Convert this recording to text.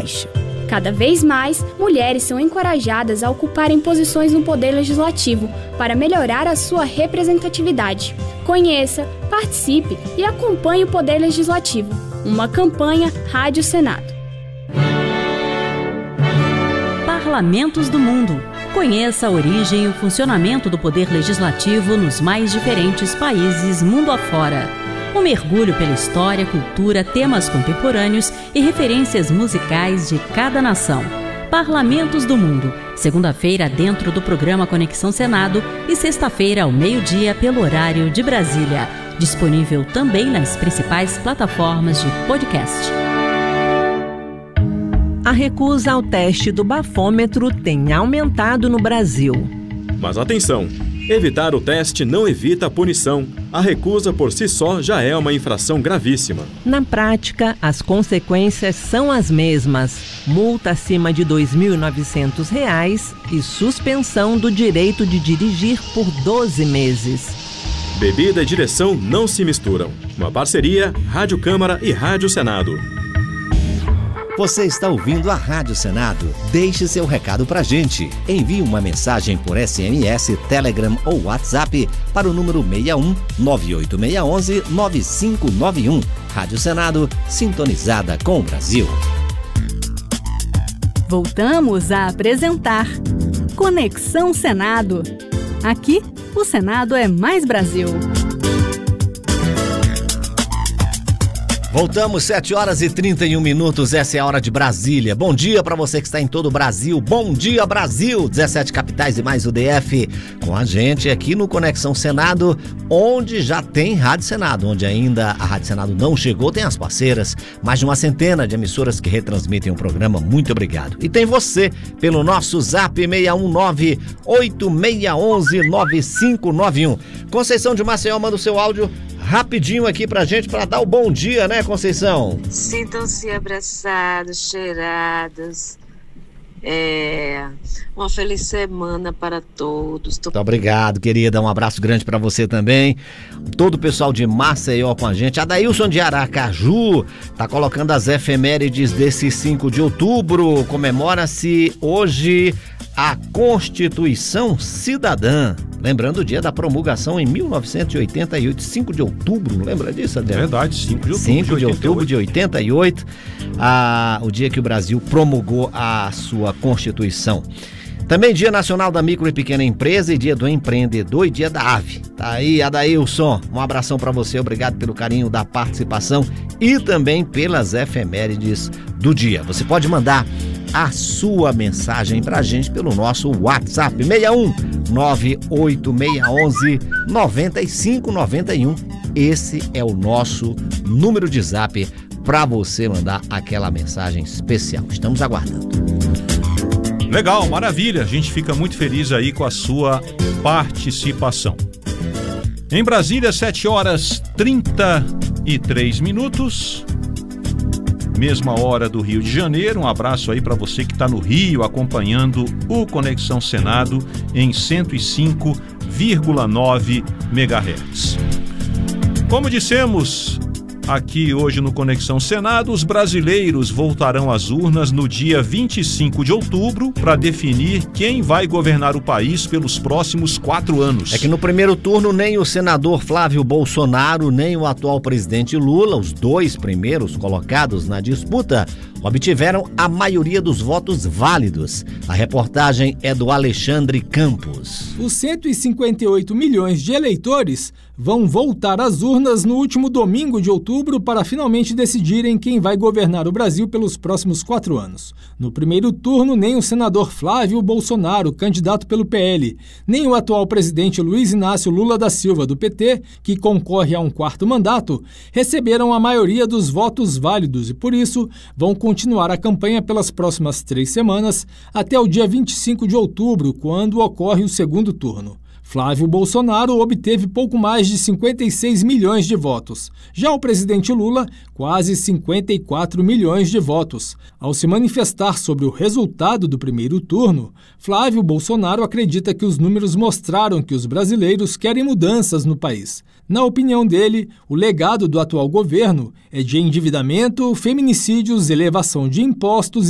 baixa. Cada vez mais, mulheres são encorajadas a ocuparem posições no Poder Legislativo para melhorar a sua representatividade. Conheça, participe e acompanhe o Poder Legislativo. Uma campanha Rádio Senado. Parlamentos do Mundo. Conheça a origem e o funcionamento do Poder Legislativo nos mais diferentes países mundo afora. Um mergulho pela história, cultura, temas contemporâneos e referências musicais de cada nação. Parlamentos do Mundo, segunda-feira dentro do programa Conexão Senado e sexta-feira ao meio-dia pelo horário de Brasília. Disponível também nas principais plataformas de podcast. A recusa ao teste do bafômetro tem aumentado no Brasil. Mas atenção! Evitar o teste não evita a punição. A recusa por si só já é uma infração gravíssima. Na prática, as consequências são as mesmas. Multa acima de R$ 2.900 e suspensão do direito de dirigir por 12 meses. Bebida e direção não se misturam. Uma parceria Rádio Câmara e Rádio Senado. Você está ouvindo a Rádio Senado? Deixe seu recado pra gente. Envie uma mensagem por SMS, Telegram ou WhatsApp para o número 61 98611 9591. Rádio Senado, sintonizada com o Brasil. Voltamos a apresentar Conexão Senado. Aqui, o Senado é mais Brasil. Voltamos, 7h31, essa é a hora de Brasília. Bom dia para você que está em todo o Brasil. Bom dia, Brasil! 17 capitais e mais o DF. Com a gente aqui no Conexão Senado, onde já tem Rádio Senado. Onde ainda a Rádio Senado não chegou, tem as parceiras. Mais de uma centena de emissoras que retransmitem o programa. Muito obrigado. E tem você pelo nosso Zap 619-8611-9591. Conceição de Maceió, manda o seu áudio rapidinho aqui pra gente, pra dar o bom dia, né, Conceição? Sintam-se abraçados, cheirados. Uma feliz semana para todos. Muito obrigado, querida. Um abraço grande pra você também. Todo o pessoal de Maceió com a gente. Adailson de Aracaju tá colocando as efemérides desse 5 de outubro. Comemora-se hoje a Constituição Cidadã. Lembrando o dia da promulgação em 1988, 5 de outubro, lembra disso, Adriano? É verdade, 5 de outubro 5 de outubro de 88, o dia que o Brasil promulgou a sua Constituição. Também Dia Nacional da Micro e Pequena Empresa e Dia do Empreendedor e Dia da Ave. Tá aí, Adailson, um abração pra você, obrigado pelo carinho da participação e também pelas efemérides do dia. Você pode mandar a sua mensagem pra gente pelo nosso WhatsApp 61 98611 9591. Esse é o nosso número de zap para você mandar aquela mensagem especial. Estamos aguardando. Legal, maravilha. A gente fica muito feliz aí com a sua participação. Em Brasília, 7h33. Mesma hora do Rio de Janeiro. Um abraço aí para você que está no Rio acompanhando o Conexão Senado em 105,9 MHz. Como dissemos aqui hoje no Conexão Senado, os brasileiros voltarão às urnas no dia 25 de outubro para definir quem vai governar o país pelos próximos 4 anos. É que no primeiro turno nem o senador Flávio Bolsonaro, nem o atual presidente Lula, os dois primeiros colocados na disputa, obtiveram a maioria dos votos válidos. A reportagem é do Alexandre Campos. Os 158 milhões de eleitores vão voltar às urnas no último domingo de outubro para finalmente decidirem quem vai governar o Brasil pelos próximos 4 anos. No primeiro turno, nem o senador Flávio Bolsonaro, candidato pelo PL, nem o atual presidente Luiz Inácio Lula da Silva, do PT, que concorre a um 4º mandato, receberam a maioria dos votos válidos e, por isso, vão continuar a campanha pelas próximas 3 semanas até o dia 25 de outubro, quando ocorre o segundo turno. Flávio Bolsonaro obteve pouco mais de 56 milhões de votos. Já o presidente Lula, quase 54 milhões de votos. Ao se manifestar sobre o resultado do primeiro turno, Flávio Bolsonaro acredita que os números mostraram que os brasileiros querem mudanças no país. Na opinião dele, o legado do atual governo é de endividamento, feminicídios, elevação de impostos